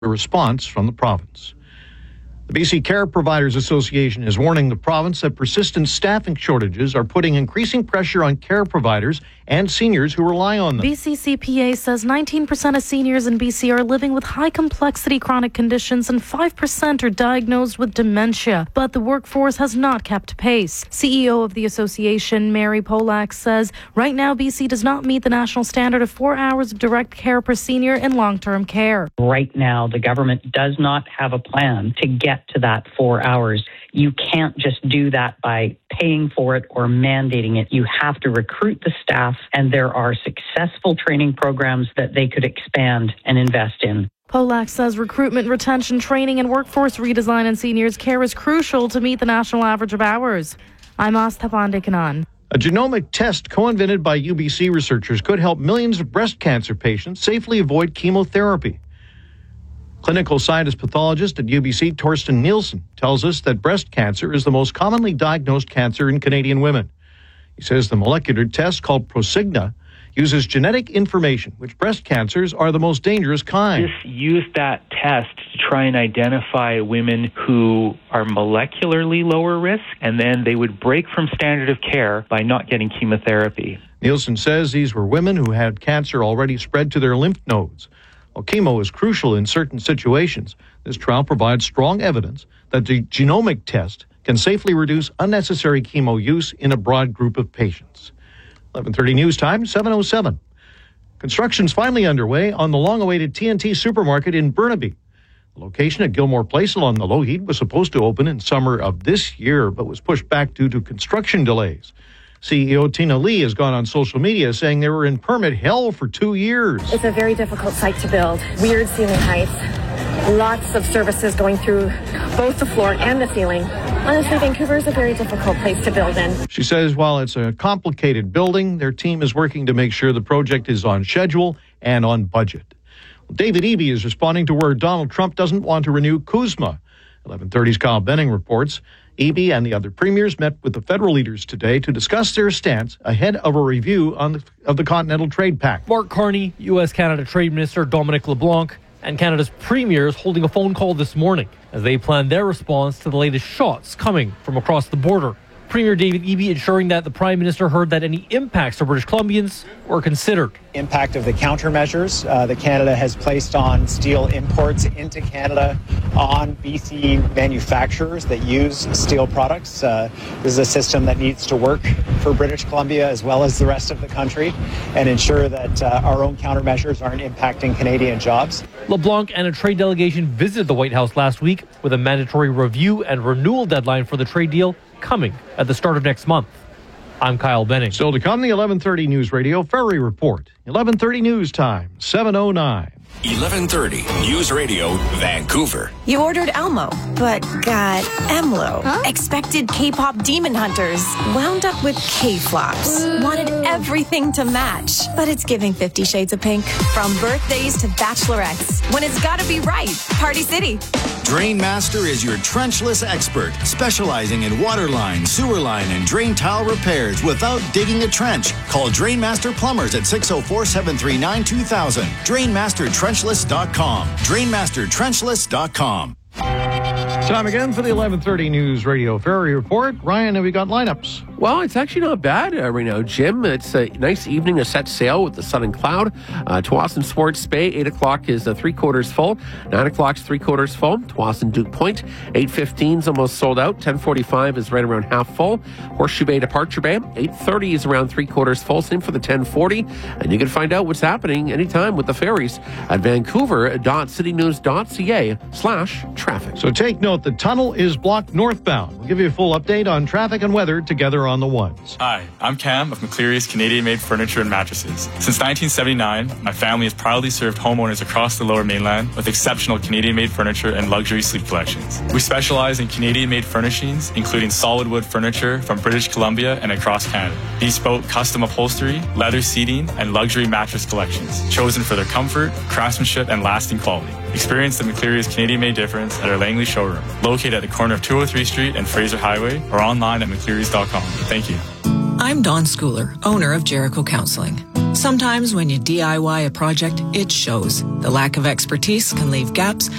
a response from the province. The BC Care Providers Association is warning the province that persistent staffing shortages are putting increasing pressure on care providers and seniors who rely on them. BCCPA says 19% of seniors in BC are living with high-complexity chronic conditions and 5% are diagnosed with dementia. But the workforce has not kept pace. CEO of the association, Mary Polak, says right now BC does not meet the national standard of 4 hours of direct care per senior in long-term care. Right now, the government does not have a plan to get to that 4 hours. You can't just do that by paying for it or mandating it. You have to recruit the staff, and there are successful training programs that they could expand and invest in. Polak says recruitment, retention, training, and workforce redesign in seniors' care is crucial to meet the national average of hours. I'm Astha Pandekanan. A genomic test co-invented by UBC researchers could help millions of breast cancer patients safely avoid chemotherapy. Clinical scientist pathologist at UBC, Torsten Nielsen, tells us that breast cancer is the most commonly diagnosed cancer in Canadian women. He says the molecular test, called Prosigna, uses genetic information, which breast cancers are the most dangerous kind. Just use that test to try and identify women who are molecularly lower risk, and then they would break from standard of care by not getting chemotherapy. Nielsen says these were women who had cancer already spread to their lymph nodes. While chemo is crucial in certain situations, this trial provides strong evidence that the genomic test can safely reduce unnecessary chemo use in a broad group of patients. 11:30 news time, 7:07. Construction's finally underway on the long-awaited TNT supermarket in Burnaby. The location at Gilmore Place along the Lougheed was supposed to open in summer of this year, but was pushed back due to construction delays. CEO Tina Lee has gone on social media saying they were in permit hell for 2 years. It's a very difficult site to build. Weird ceiling heights. Lots of services going through both the floor and the ceiling. Honestly, Vancouver is a very difficult place to build in. She says while it's a complicated building, their team is working to make sure the project is on schedule and on budget. David Eby is responding to where Donald Trump doesn't want to renew CUSMA. 11:30's Kyle Benning reports. Eby and the other premiers met with the federal leaders today to discuss their stance ahead of a review of the Continental Trade Pact. Mark Carney, U.S.-Canada Trade Minister Dominic LeBlanc, and Canada's premiers holding a phone call this morning as they plan their response to the latest shots coming from across the border. Premier David Eby ensuring that the Prime Minister heard that any impacts to British Columbians were considered. Impact of the countermeasures that Canada has placed on steel imports into Canada on BC manufacturers that use steel products. This is a system that needs to work for British Columbia as well as the rest of the country and ensure that our own countermeasures aren't impacting Canadian jobs. LeBlanc and a trade delegation visited the White House last week with a mandatory review and renewal deadline for the trade deal coming at the start of next month. I'm Kyle Benning. Still to come, the 11:30 News Radio Ferry Report. 11:30 News Time, 7:09. 11:30 News Radio Vancouver. You ordered Elmo, but got Emlo. Huh? Expected K-pop demon hunters, wound up with K-flops. Wanted everything to match, but it's giving 50 Shades of Pink. From birthdays to bachelorettes, when it's gotta be right, Party City. Drainmaster is your trenchless expert, specializing in water line, sewer line, and drain tile repairs without digging a trench. Call Drainmaster Plumbers at 604-739-2000. DrainmasterTrenchless.com. DrainmasterTrenchless.com. Time again for the 11:30 News Radio Ferry Report. Ryan, have we got lineups? Well, it's actually not bad right now, Jim. It's a nice evening to set sail with the sun and cloud. Tsawwassen Sports Bay, 8 o'clock is 3/4 full. 9 o'clock is 3/4 full. Tsawwassen Duke Point, 8:15 is almost sold out. 10:45 is right around half full. Horseshoe Bay Departure Bay, 8:30 is around 3/4 full. Same for the 10:40. And you can find out what's happening anytime with the ferries at vancouver.citynews.ca/traffic. So take note, the tunnel is blocked northbound. We'll give you a full update on traffic and weather together on the ones. Hi, I'm Cam of McCleary's Canadian-made furniture and mattresses. Since 1979, my family has proudly served homeowners across the Lower Mainland with exceptional Canadian-made furniture and luxury sleep collections. We specialize in Canadian-made furnishings, including solid wood furniture from British Columbia and across Canada, bespoke custom upholstery, leather seating, and luxury mattress collections, chosen for their comfort, craftsmanship, and lasting quality. Experience the McCleary's Canadian-made difference at our Langley showroom, located at the corner of 203 Street and Fraser Highway, or online at mcclearys.com. Thank you. I'm Dawn Schooler, owner of Jericho Counseling. Sometimes when you DIY a project, it shows. The lack of expertise can leave gaps